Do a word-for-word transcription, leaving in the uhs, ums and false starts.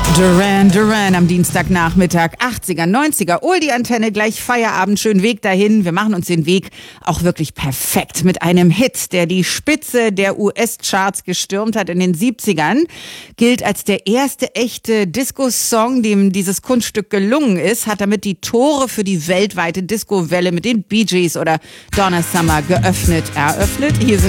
Duran Duran am Dienstagnachmittag, achtziger, neunziger, Oldie-Antenne, gleich Feierabend, schönen Weg dahin. Wir machen uns den Weg auch wirklich perfekt mit einem Hit, der die Spitze der U S-Charts gestürmt hat in den siebzigern. Gilt als der erste echte Disco-Song, dem dieses Kunststück gelungen ist, hat damit die Tore für die weltweite Disco-Welle mit den Bee Gees oder Donna Summer geöffnet, eröffnet. Hier sind